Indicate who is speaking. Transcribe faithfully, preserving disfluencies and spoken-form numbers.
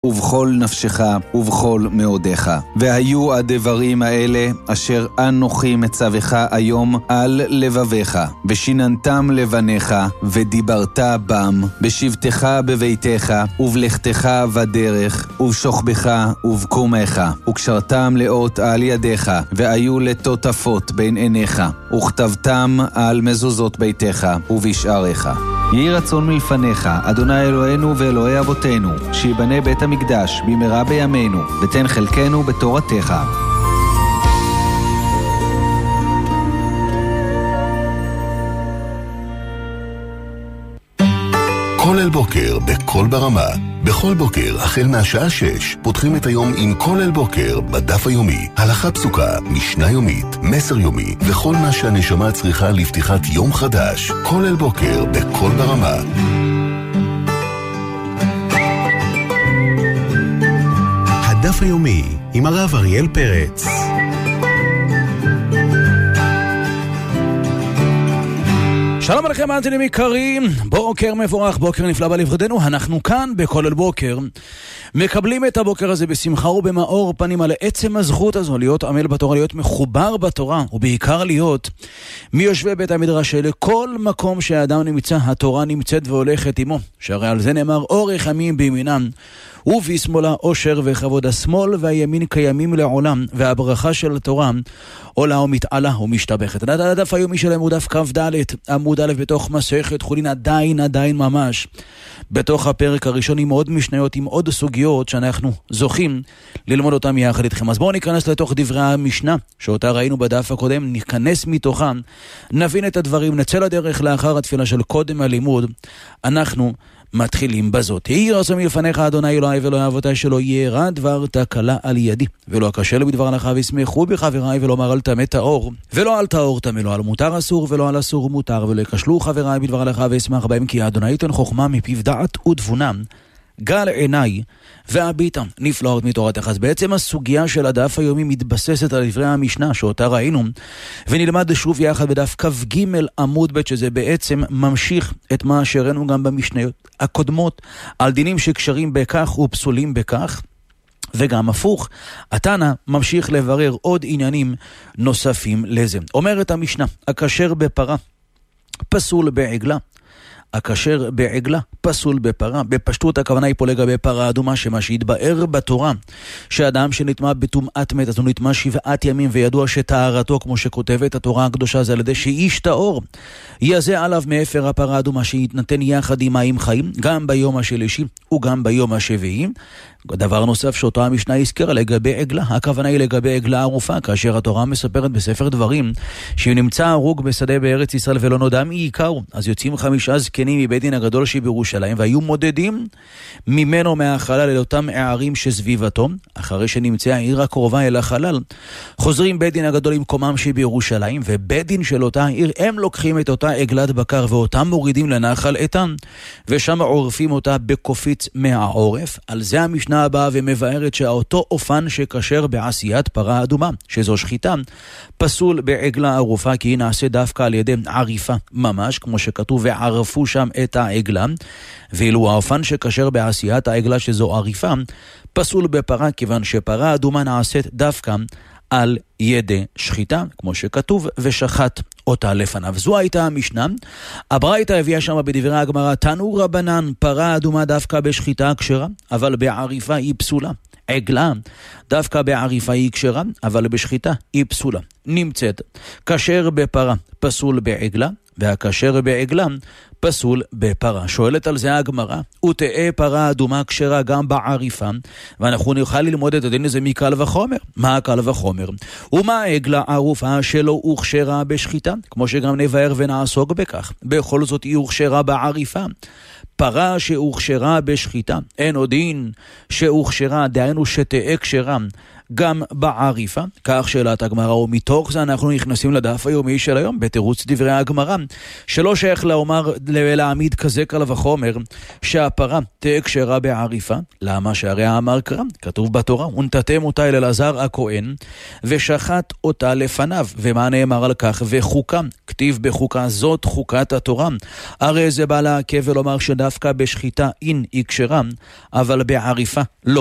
Speaker 1: ובכל נפשך ובכל מאודיך. והיו הדברים האלה אשר אנוכי מצווך היום על לבביך, ושיננתם לבניך, ודיברת בם, בשבתך בביתך, ובלכתך בדרך, ובשוכבך ובקומך, וקשרתם לאות על ידיך, והיו לטוטפות בין עיניך, וכתבתם על מזוזות ביתך ובשעריך. יהי רצון מלפניך, אדוני אלוהינו ואלוהי אבותינו, שיבנה בית המקדש במהרה בימינו, ותן חלקנו בתורתך.
Speaker 2: כל אל בוקר בכל ברמה. בכל בוקר, החל מהשעה שש, פותחים את היום עם כל אל בוקר בדף היומי. הלכה פסוקה, משנה יומית, מסר יומי, וכל מה שהנשמה צריכה לפתיחת יום חדש. כל אל בוקר בכל ברמה. הדף היומי עם הרב אריאל פרץ.
Speaker 3: שלום עליכם מאזינים יקרים, בוקר מבורך, בוקר נפלא בלבדנו. אנחנו כאן בכל אל בוקר מקבלים את הבוקר הזה בשמחה ובמאור פנים על עצם הזכות הזו להיות עמל בתורה, להיות מחובר בתורה, ובעיקר להיות מיושבי בית המדרש. לכל מקום שהאדם נמצא, התורה נמצאת והולכת עמו, שהרי על זה נאמר אורך ימים בימינם ובשמאלה אושר וכבוד. השמאל והימין קיימים לעולם, והברכה של התורה עולה ומתעלה ומשתבחת. הדף היומי שלהם הוא דף כף ד' עמוד א' בתוך מסכת חולין, עדיין עדיין ממש בתוך הפרק הראשון, עם עוד משניות, עם עוד סוגיות שאנחנו זוכים ללמוד אותם יחד איתכם. אז בואו ניכנס לתוך דברי המשנה שאותה ראינו בדף הקודם, ניכנס מתוכם, נבין את הדברים, נצא לדרך לאחר התפילה של קודם הלימוד. אנחנו מתחילים בזאת. יהי רצון מלפניך אדוני אלוהי ואלוהי אבותיי, שלא ירע דבר תקלה על ידי, ולא אקשה לו בדבר הלכה, וישמחו בחבריי, ולומר אל תמה טהור, ולא אל טהור תמה, לא על מותר אסור ולא על אסור מותר, ולא יקשלו חבריי בדבר הלכה, וישמח בהם, כי אדוני ייתן חוכמה מפיו דעת ותבונה, גל עיניי והביטה נפלאות מתורתך. אז בעצם הסוגיה של הדף היומי מתבססת על דברי המשנה שאותה ראינו, ונלמד שוב יחד בדף כ"ג עמוד ב', שזה בעצם ממשיך את מה שראינו גם במשניות הקודמות על דינים שקשרים בכך ופסולים בכך, וגם הפוך, התנא ממשיך לברר עוד עניינים נוספים לזה. אומרת המשנה, הכשר בפרה פסול בעגלה, הכשר בעגלה פסול בפרה. בפשטות הכוונה היא פה לגבי פרה אדומה, שמה שהתבאר בתורה שאדם שנטמע בטומאת מת, אז הוא נטמע שבעת ימים, וידוע שטהרתו, כמו שכותבת התורה הקדושה, זה על ידי שאיש טהור יזה עליו מאפר הפרה אדומה, שיתנתן יחד עם מים חיים גם ביום השלישי וגם ביום השביעי. דבר נוסף שאותו המשנה הזכירה לגבי עגלה, הכוונה היא לגבי עגלה ערופה, כאשר התורה מספרת בספר דברים שאם נמצא הרוג בשדה בארץ ישראל ולא נודע מי עיקרו, אז יוצאים חמישה זקנים מבית דין הגדול שבירושלים, והיו מודדים ממנו מהחלל אל אותם הערים שסביבתו. אחרי שנמצאה העיר הקרובה אל החלל, חוזרים בית דין הגדול עם קומם שבירושלים, ובית דין של אותה העיר הם לוקחים את אותה עגלת בקר ואותם מורידים לנחל איתן, ושם עורפים אותה בקופיץ מהעורף. על זה המשנה הבאה ומבארת שאותו אופן שקשר בעשיית פרה אדומה, שזו שחיטה, פסול בעגלה ערופה, כי היא נעשה דווקא על ידי עריפה ממש, כמו שכתוב וערפו שם את העגלה, ואילו האופן שקשר בעשיית העגלה, שזו עריפה, פסול בפרה, כיוון שפרה אדומה נעשית דווקא על ידי שחיטה, כמו שכתוב ושחט אותה לפניו. זו הייתה המשנה. הברייתא הביאה שם בדברי הגמרא, תנו רבנן, פרה אדומה דווקא בשחיטה כשרה, אבל בעריפה היא פסולה. עגלה דווקא בעריפה היא כשרה, אבל בשחיטה היא פסולה. נמצאת כשר בפרה פסול בעגלה, והכשר בעגלה פסול בפרה. שואלת על זה הגמרא, ותאה פרה אדומה כשרה גם בעריפה, ואנחנו נוכל ללמוד את הדין הזה מקל וחומר. מה הקל וחומר? ומה עגלה ערופה שלא הוכשרה בשחיטה, כמו שגם נבהר ונעסוק בכך. בכל זאת היא הוכשרה בעריפה. פרה שהוכשרה בשחיטה, אין עוד דין שהוכשרה, דהיינו שתאה כשרה גם בעריפה? כך שאלת הגמרא, ומתוך זה אנחנו נכנסים לדף היומי של היום בתירוץ דברי הגמרא, שלא שייך לאומר להעמיד כזה קל וחומר שהפרה תהיה כשרה בעריפה. למה? שהרי אמר קרא, כתוב בתורה, ונתתם אותה אל אלעזר הכהן ושחט אותה לפניו. ומה נאמר על כך? וחוקה, כתיב בחוקה, זאת חוקת התורה. הרי זה בא להקל ולומר שדווקא בשחיטה אין היא כשרה, אבל בעריפה לא.